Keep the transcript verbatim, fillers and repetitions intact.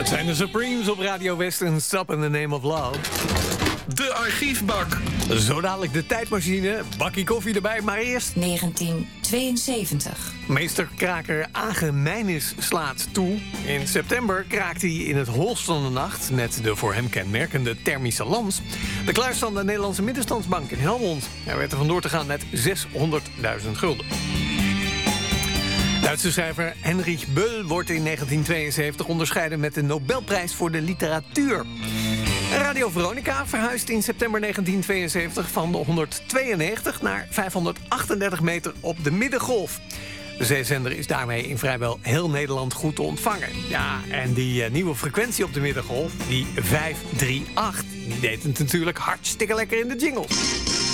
Het zijn de Supremes op Radio West en Stop in the Name of Love. De archiefbak. Zo dadelijk de tijdmachine, bakkie koffie erbij, maar eerst... negentien tweeënzeventig. Meesterkraker Age Mijnis slaat toe. In september kraakt hij in het holst van de nacht... met de voor hem kenmerkende thermische lans... de kluisstand Nederlandse middenstandsbank in Helmond. Hij werd er vandoor te gaan met zeshonderdduizend gulden. Duitse schrijver Heinrich Böll wordt in negentien tweeënzeventig onderscheiden... met de Nobelprijs voor de literatuur. Radio Veronica verhuist in september negentien tweeënzeventig... van de honderdtweeënnegentig naar vijfhonderdachtendertig meter op de middengolf. De zeezender is daarmee in vrijwel heel Nederland goed te ontvangen. Ja, en die uh, nieuwe frequentie op de middengolf, die vijf drie acht... die deed het natuurlijk hartstikke lekker in de jingles.